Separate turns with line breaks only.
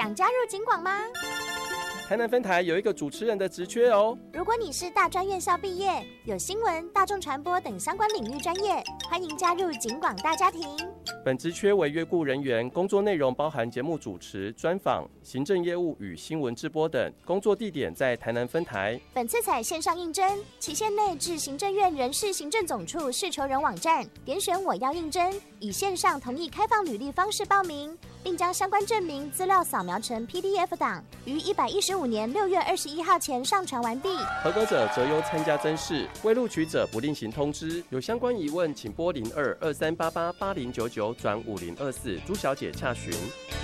想加入警广吗？
台南分台有一个主持人的职缺哦。
如果你是大专院校毕业，有新闻、大众传播等相关领域专业，欢迎加入警广大家庭。
本职缺为约雇人员，工作内容包含节目主持、专访、行政业务与新闻直播等。工作地点在台南分台。
本次采线上应征，期限内至行政院人事行政总处事求人网站点选我要应征，以线上同意开放履历方式报名，并将相关证明资料扫描成 PDF 档，于115年6月21号前上传完毕。
合格者择优参加甄试，未录取者不另行通知。有相关疑问，请拨02-2388-8099转5024朱小姐洽询。